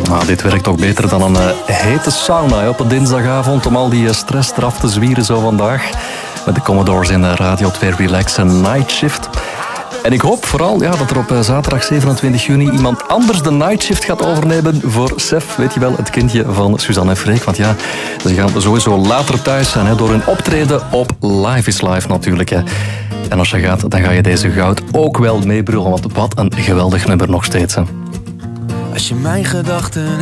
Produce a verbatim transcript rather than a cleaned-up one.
Nou, dit werkt toch beter dan een uh, hete sauna hè, op een dinsdagavond om al die uh, stress eraf te zwieren zo vandaag. Met de Commodores in uh, Radio twee Relax en Night Shift. En ik hoop vooral ja, dat er op uh, zaterdag zevenentwintig juni iemand anders de Night Shift gaat overnemen voor Sef, weet je wel, het kindje van Suzanne en Freek. Want ja, ze gaan sowieso later thuis zijn hè, door hun optreden op Live is Live natuurlijk. Hè. En als je gaat, dan ga je deze goud ook wel meebrullen, want wat een geweldig nummer nog steeds. Hè. Als je mijn gedachten